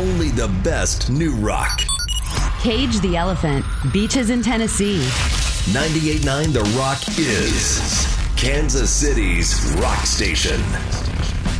only the best new rock. Cage the Elephant, Beaches in Tennessee. 98.9 The Rock is Kansas City's rock station.